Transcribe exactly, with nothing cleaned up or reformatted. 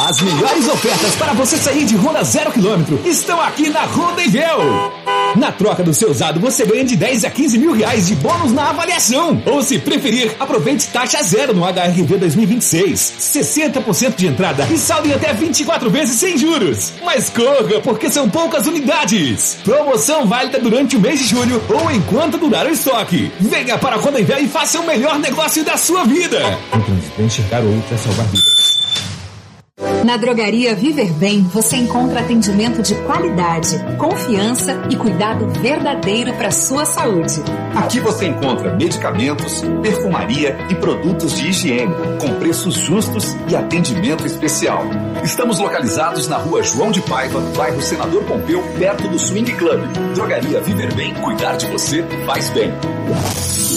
As melhores ofertas para você sair de Honda zero quilômetro estão aqui na Honda Envel. Na troca do seu usado, você ganha de dez a quinze mil reais de bônus na avaliação. Ou se preferir, aproveite taxa zero no H R V dois mil e vinte e seis. sessenta por cento de entrada e saldo em até vinte e quatro vezes sem juros. Mas corra, porque são poucas unidades. Promoção válida durante o mês de julho ou enquanto durar o estoque. Venha para a Honda Envel e faça o melhor negócio da sua vida. Vem enxergar o outro para salvar vidas. Na Drogaria Viver Bem, você encontra atendimento de qualidade, confiança e cuidado verdadeiro para sua saúde. Aqui você encontra medicamentos, perfumaria e produtos de higiene, com preços justos e atendimento especial. Estamos localizados na Rua João de Paiva, bairro Senador Pompeu, perto do Swing Club. Drogaria Viver Bem, cuidar de você faz bem.